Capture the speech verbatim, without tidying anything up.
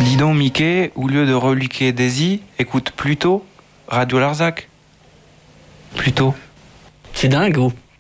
Dis donc, Mickey, au lieu de reliquer Daisy, écoute plutôt Radio Larzac. Plutôt. C'est dingue, gros.